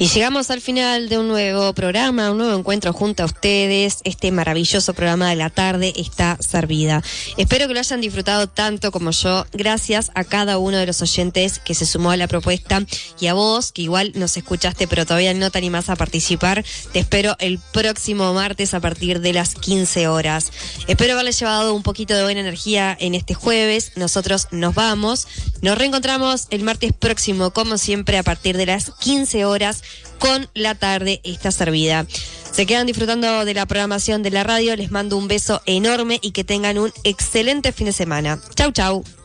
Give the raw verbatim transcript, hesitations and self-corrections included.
Y llegamos al final de un nuevo programa, un nuevo encuentro junto a ustedes. Este maravilloso programa de la tarde está servida. Espero que lo hayan disfrutado tanto como yo. Gracias a cada uno de los oyentes que se sumó a la propuesta y a vos, que igual nos escuchaste pero todavía no te animás a participar. Te espero el próximo martes a partir de las quince horas. Espero haberles llevado un poquito de buena energía en este jueves. Nosotros nos vamos. Nos reencontramos el martes próximo, como siempre, a partir de las quince horas. Con la tarde está servida. Se quedan disfrutando de la programación de la radio. Les mando un beso enorme y que tengan un excelente fin de semana. Chau, chau.